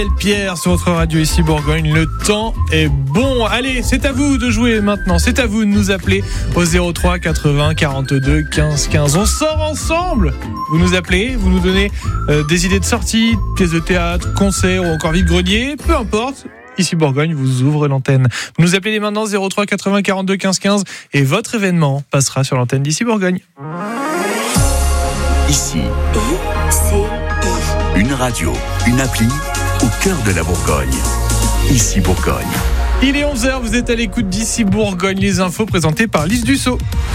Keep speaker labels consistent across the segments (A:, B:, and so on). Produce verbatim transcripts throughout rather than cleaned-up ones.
A: Pierre sur votre radio ici Bourgogne, le temps est bon. Allez, c'est à vous de jouer maintenant, c'est à vous de nous appeler au zéro trois quatre-vingts quarante-deux quinze quinze. On sort ensemble. Vous nous appelez, vous nous donnez euh, des idées de sortie, pièces de théâtre, concerts ou encore vide-grenier, peu importe. Ici Bourgogne vous ouvre l'antenne. Vous nous appelez maintenant zéro trois quatre-vingts quarante-deux quinze quinze et votre événement passera sur l'antenne d'ici Bourgogne.
B: Ici, c'est une radio, une appli au cœur de la Bourgogne. Ici Bourgogne.
A: Il est onze heures, vous êtes à l'écoute d'ici Bourgogne. Les infos présentées par Lise Dussault.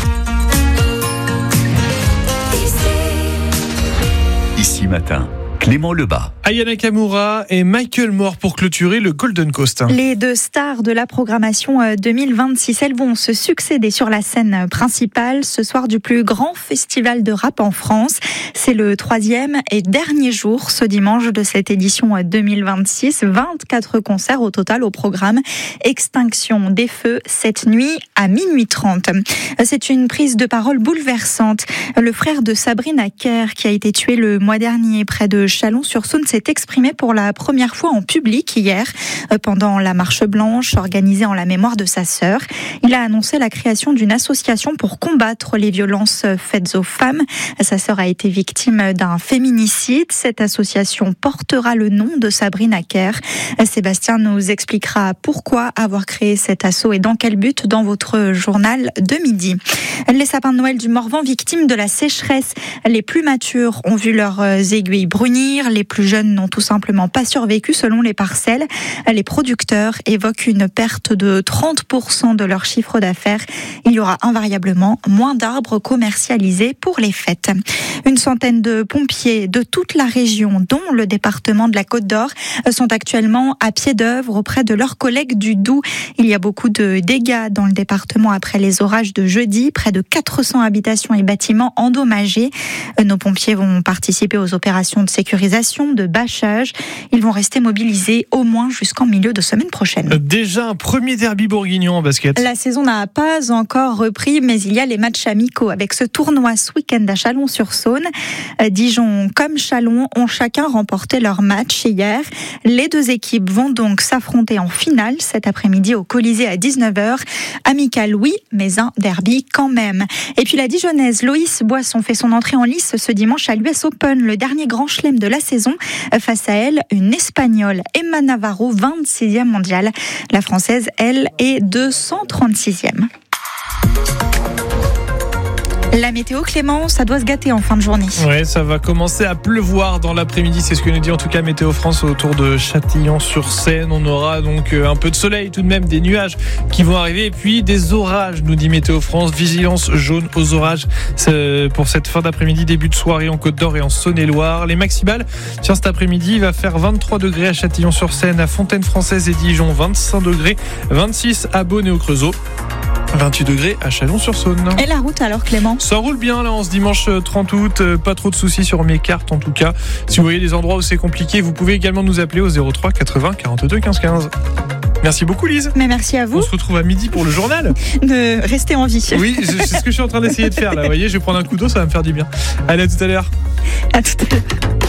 B: Ici matin, Clément Lebas.
A: Aya Nakamura et Michael Moore pour clôturer le Golden Coast.
C: Les deux stars de la programmation deux mille vingt-six, elles vont se succéder sur la scène principale ce soir du plus grand festival de rap en France. C'est le troisième et dernier jour ce dimanche de cette édition deux mille vingt-six. vingt-quatre concerts au total au programme. Extinction des feux cette nuit à minuit trente. C'est une prise de parole bouleversante. Le frère de Sabrina Kerr, qui a été tué le mois dernier près de Chalon-sur-Saône, s'est exprimé pour la première fois en public hier pendant la marche blanche organisée en la mémoire de sa sœur. Il a annoncé la création d'une association pour combattre les violences faites aux femmes. Sa sœur a été victime d'un féminicide. Cette association portera le nom de Sabrina Kerr. Sébastien nous expliquera pourquoi avoir créé cet asso et dans quel but dans votre journal de midi. Les sapins de Noël du Morvan victimes de la sécheresse. Les plus matures ont vu leurs aiguilles brunir, les plus jeunes n'ont tout simplement pas survécu selon les parcelles. Les producteurs évoquent une perte de trente pour cent de leur chiffre d'affaires. Il y aura invariablement moins d'arbres commercialisés pour les fêtes. Une centaine de pompiers de toute la région, dont le département de la Côte d'Or, sont actuellement à pied d'œuvre auprès de leurs collègues du Doubs. Il y a beaucoup de dégâts dans le département après les orages de jeudi. Près de quatre cents habitations et bâtiments endommagés. Nos pompiers vont participer aux opérations de sécurisation, de bâchage. Ils vont rester mobilisés au moins jusqu'en milieu de semaine prochaine.
A: Déjà un premier derby bourguignon en basket.
C: La saison n'a pas encore repris, mais il y a les matchs amicaux avec ce tournoi ce week-end à Chalon-sur-Saône. Dijon comme Chalon ont chacun remporté leur match hier. Les deux équipes vont donc s'affronter en finale cet après-midi au Colisée à dix-neuf heures. Amical oui, mais un derby quand même. Et puis la Dijonnaise Loïs Boisson fait son entrée en lice ce dimanche à l'U S Open, le dernier grand chelem de la saison. Face à elle, une Espagnole, Emma Navarro, vingt-sixième mondiale. La Française, elle, est deux cent trente-sixième. La météo, Clément, ça doit se gâter en fin de journée.
A: Ouais, ça va commencer à pleuvoir dans l'après-midi. C'est ce que nous dit en tout cas Météo France autour de Châtillon-sur-Seine. On aura donc un peu de soleil, tout de même des nuages qui vont arriver. Et puis des orages, nous dit Météo France. Vigilance jaune aux orages pour cette fin d'après-midi, début de soirée en Côte d'Or et en Saône-et-Loire. Les maximales, tiens, cet après-midi, il va faire vingt-trois degrés à Châtillon-sur-Seine, à Fontaine-Française et Dijon, vingt-cinq degrés, vingt-six à Beaune et au Creusot. vingt-huit degrés à Chalon-sur-Saône.
C: Et la route alors, Clément ?
A: Ça roule bien là en ce dimanche trente août, pas trop de soucis sur mes cartes en tout cas. Si vous voyez des endroits où c'est compliqué, vous pouvez également nous appeler au zéro trois quatre-vingts quarante-deux quinze quinze. Merci beaucoup Lise.
C: Mais merci à vous.
A: On se retrouve à midi pour le journal.
C: De rester en vie.
A: Oui, c'est ce que je suis en train d'essayer de faire là. Vous voyez, je vais prendre un coup d'eau, ça va me faire du bien. Allez, à tout à l'heure.
C: À tout à l'heure.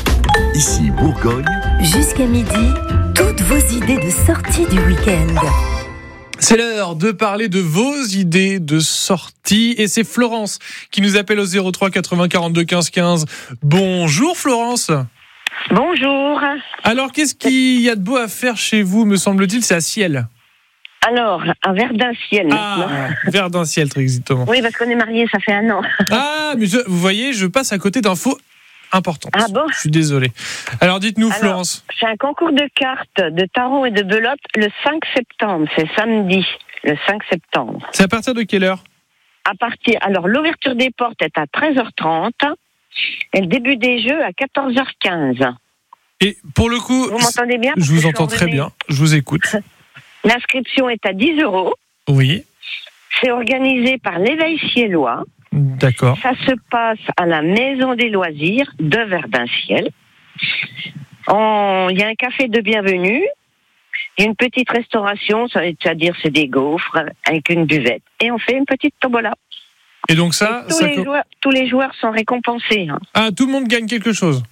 B: Ici Bourgogne.
D: Jusqu'à midi, toutes vos idées de sortie du week-end.
A: C'est l'heure de parler de vos idées de sortie et c'est Florence qui nous appelle au zéro trois quatre-vingts quarante-deux quinze quinze. Bonjour Florence.
E: Bonjour.
A: Alors qu'est-ce qu'il y a de beau à faire chez vous, me semble-t-il, c'est à Ciel.
E: Alors, un Verdun-Ciel maintenant.
A: Ah, Verdun-Ciel, très exactement.
E: Oui, parce qu'on est mariés, ça fait un an.
A: Ah, mais je, vous voyez, je passe à côté d'infos importantes.
E: Ah bon ?
A: Je suis désolé. Alors dites-nous
E: Alors,
A: Florence.
E: C'est un concours de cartes, de tarot et de belote le cinq septembre. C'est samedi, le cinq septembre.
A: C'est à partir de quelle heure ?
E: À partir, alors l'ouverture des portes est à treize heures trente et le début des jeux à quatorze heures quinze.
A: Et pour le coup,
E: vous m'entendez bien ?
A: Je vous entends très bien, je vous écoute.
E: L'inscription est à dix euros.
A: Oui.
E: C'est organisé par l'Éveil Ciellois.
A: D'accord.
E: Ça se passe à la Maison des Loisirs de Verdun-Ciel. Il y a un café de bienvenue, il y a une petite restauration, c'est-à-dire c'est des gaufres avec une buvette. Et on fait une petite tombola.
A: Et donc ça,
E: Et tous,
A: ça
E: les
A: co-
E: joueurs, tous les joueurs sont récompensés. Hein.
A: Ah, tout le monde gagne quelque chose.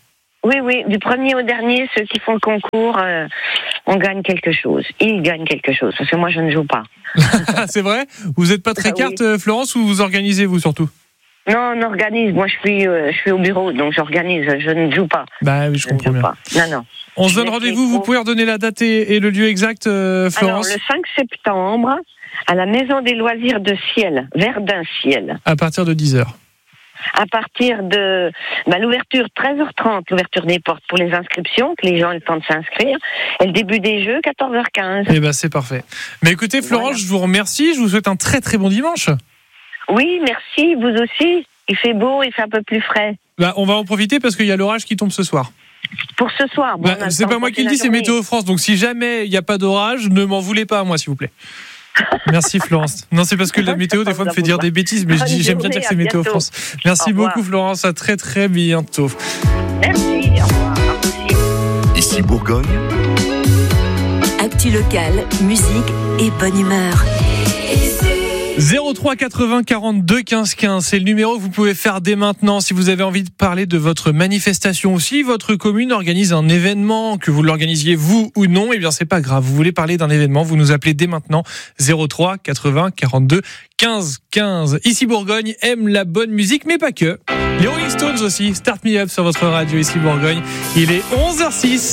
E: Oui, oui, du premier au dernier, ceux qui font le concours, euh, on gagne quelque chose. Ils gagnent quelque chose, parce que moi, je ne joue pas.
A: C'est vrai ? Vous n'êtes pas très
E: Ah,
A: carte,
E: oui.
A: Florence, ou vous organisez, vous, surtout ?
E: Non, on organise. Moi, je suis, euh, je suis au bureau, donc j'organise. Je ne joue pas.
A: Bah oui, je
E: Je ne
A: comprends
E: joue
A: bien.
E: pas. Non, non.
A: On se
E: Je
A: donne
E: vais
A: rendez-vous,
E: essayer.
A: vous pouvez redonner la date et, et le lieu exact, euh,
E: Alors,
A: Florence ?
E: le cinq septembre, à la Maison des Loisirs de Ciel, Verdun-Ciel.
A: À partir de dix heures.
E: À partir de bah, l'ouverture, treize heures trente, l'ouverture des portes pour les inscriptions, que les gens aient le temps de s'inscrire. Et le début des jeux, quatorze heures quinze.
A: Eh ben c'est parfait. Mais écoutez, Florence,
E: Voilà.
A: je vous remercie. Je vous souhaite un très très bon dimanche.
E: Oui, merci, vous aussi. Il fait beau, il fait un peu plus frais.
A: Bah, on va en profiter parce qu'il y a l'orage qui tombe ce soir.
E: Pour ce soir. Bon,
A: Bah,
E: on a le
A: c'est
E: temps
A: pas
E: de
A: moi
E: passer
A: qui le
E: la
A: dis, c'est
E: journée.
A: Météo France. Donc si jamais il n'y a pas d'orage, ne m'en voulez pas à moi, s'il vous plaît. Merci Florence. Non, c'est parce que la météo des fois me fait dire des bêtises, mais je dis, j'aime bien dire que c'est Météo France. Merci beaucoup Florence, à très très bientôt.
E: Merci, au revoir. Merci.
B: Ici Bourgogne,
D: Actu locale, musique et bonne humeur.
A: zéro trois quatre-vingts quarante-deux quinze quinze, c'est le numéro que vous pouvez faire dès maintenant si vous avez envie de parler de votre manifestation ou si votre commune organise un événement, que vous l'organisiez vous ou non, eh bien c'est pas grave, vous voulez parler d'un événement, vous nous appelez dès maintenant zéro trois quatre-vingts quarante-deux quinze quinze. Ici Bourgogne aime la bonne musique mais pas que. Les Rolling Stones aussi, Start Me Up sur votre radio Ici Bourgogne. Il est onze heures zéro six.